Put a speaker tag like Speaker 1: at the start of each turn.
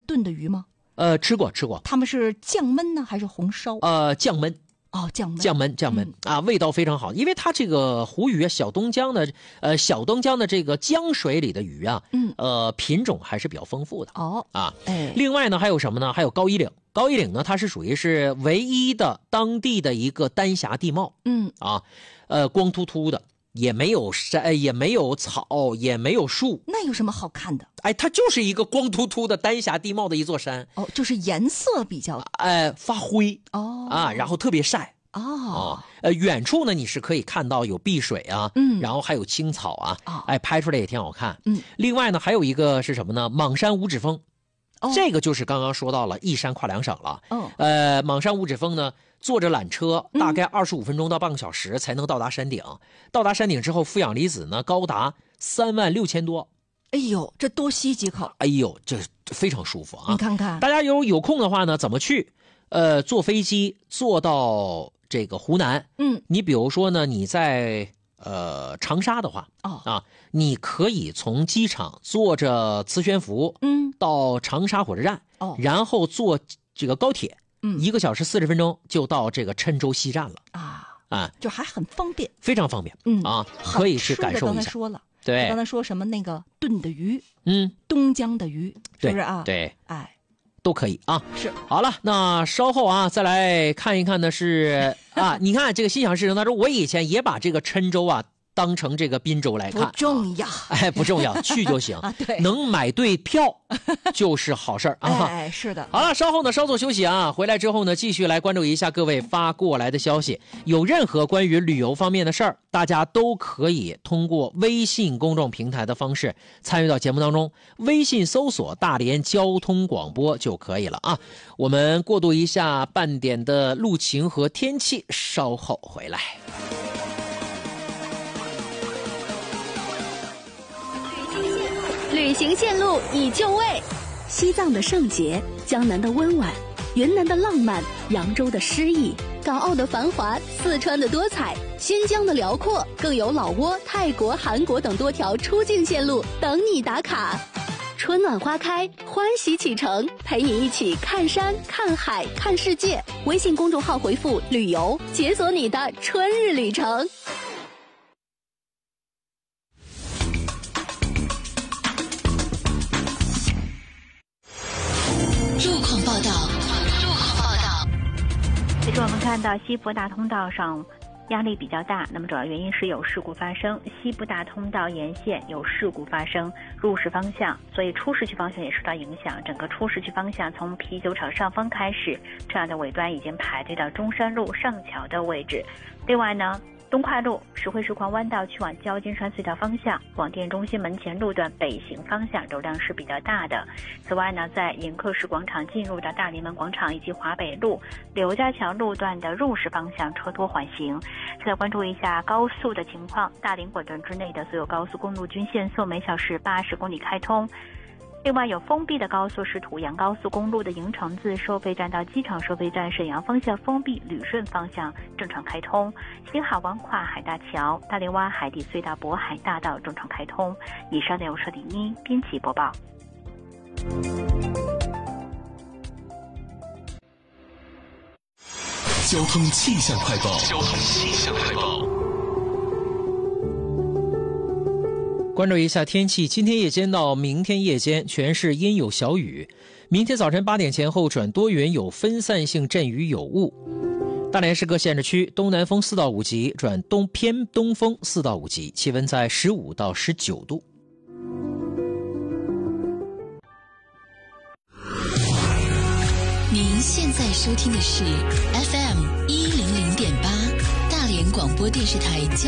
Speaker 1: 炖的鱼吗？
Speaker 2: 吃过。
Speaker 1: 他们是酱焖呢，还是红烧？
Speaker 2: 酱焖。
Speaker 1: 哦，酱
Speaker 2: 焖啊，味道非常好，因为它这个湖鱼啊，小东江的这个江水里的鱼啊，品种还是比较丰富的。另外呢，还有什么呢？还有高一岭。高一岭呢，它是属于是唯一的当地的一个丹霞地貌。光秃秃的，也没有山，也没有草，也没有树，
Speaker 1: 那有什么好看的？
Speaker 2: 它就是一个光秃秃的丹霞地貌的一座山。
Speaker 1: 就是颜色比较
Speaker 2: 发灰然后特别晒远处呢你是可以看到有碧水啊，然后还有青草啊，拍出来也挺好看。另外呢还有一个是什么呢？莽山五指峰。这个就是刚刚说到了一山跨两省了。莽山五指峰呢，坐着缆车大概25分钟到半个小时才能到达山顶。到达山顶之后，负氧离子呢高达36000多。
Speaker 1: 哎呦，这多吸几口！
Speaker 2: 哎呦，这非常舒服啊！
Speaker 1: 你看看，
Speaker 2: 大家有空的话呢，怎么去？坐飞机坐到这个湖南。你比如说呢，你在长沙的话，你可以从机场坐着磁悬浮，到长沙火车站，然后坐这个高铁，1个小时40分钟就到这个郴州西站了
Speaker 1: 就还很方便，
Speaker 2: 非常方便可以去感受一下。
Speaker 1: 刚才说了。
Speaker 2: 对，
Speaker 1: 刚才说什么那个炖的鱼，东江的鱼，是不是啊？
Speaker 2: 对，都可以啊。
Speaker 1: 是。
Speaker 2: 好了，那稍后再来看一看的是你看这个心想事成，他说我以前也把这个郴州当成这个滨州来看，
Speaker 1: 不重要，
Speaker 2: 不重要，去就行
Speaker 1: 对，
Speaker 2: 能买对票就是好事
Speaker 1: 是的。
Speaker 2: 好了，稍后呢稍作休息回来之后呢，继续来关注一下各位发过来的消息。有任何关于旅游方面的事儿，大家都可以通过微信公众平台的方式参与到节目当中，微信搜索大连交通广播就可以了我们过渡一下半点的路情和天气，稍后回来。
Speaker 3: 旅行线路已就位，西藏的圣洁，江南的温婉，云南的浪漫，扬州的诗意，港澳的繁华，四川的多彩，新疆的辽阔，更有老挝、泰国、韩国等多条出境线路等你打卡。春暖花开，欢喜启程，陪你一起看山、看海、看世界。微信公众号回复旅游，解锁你的春日旅程。
Speaker 4: 路况报道。
Speaker 5: 其实我们看到西部大通道上压力比较大，那么主要原因是有事故发生，西部大通道沿线有事故发生，入市方向，所以出市区方向也受到影响。整个出市区方向从啤酒厂上方开始，车辆的尾端已经排队到中山路上桥的位置。另外呢，东快路石灰石矿弯道去往焦金川隧道方向，广电中心门前路段北行方向流量是比较大的。此外呢，在迎客石广场进入到大林门广场以及华北路刘家桥路段的入市方向车多缓行。再关注一下高速的情况，大林管段之内的所有高速公路均限速每小时80公里开通。另外有封闭的高速是土阳高速公路的营城自收费站到机场收费站沈阳方向封闭，旅顺方向正常开通。新海湾跨海大桥、大林洼海底隧道渤海大道正常开通。以上内容是李妮编辑播报。
Speaker 4: 交通气象快报。
Speaker 2: 关注一下天气，今天夜间到明天夜间全市阴有小雨，明天早晨8点前后转多云，有分散性阵雨有雾。大连市各县市区东南风4到5级转偏东风4到5级，气温在15到19度。
Speaker 4: 您现在收听的是 FM100.8大连广播电视台交